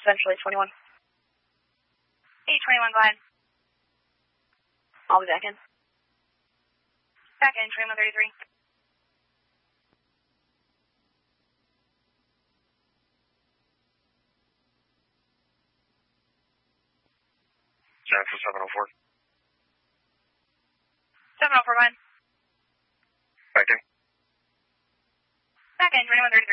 essentially 21. 821, go ahead. I'll be back in. Back in, 2133. Transfer 704. 704, go ahead. Back in. Back in, 2133.